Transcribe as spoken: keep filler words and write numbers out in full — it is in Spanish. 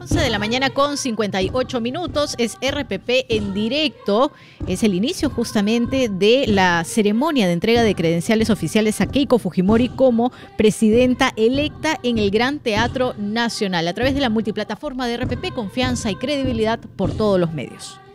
once de la mañana con cincuenta y ocho minutos, es R P P en directo. Es el inicio justamente de la ceremonia de entrega de credenciales oficiales a Keiko Fujimori como presidenta electa en el Gran Teatro Nacional, a través de la multiplataforma de R P P, confianza y credibilidad por todos los medios.